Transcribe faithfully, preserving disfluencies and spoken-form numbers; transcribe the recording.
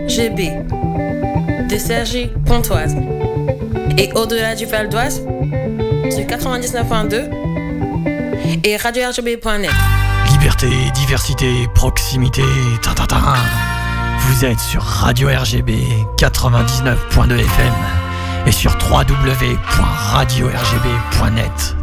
G B de Cergy Pontoise et au-delà du Val d'Oise sur quatre-vingt-dix-neuf point deux et radio R G B point net. Liberté, diversité, proximité, ta ta ta. Vous êtes sur Radio R G B quatre-vingt-dix-neuf point deux F M et sur w w w point radio r g b point net.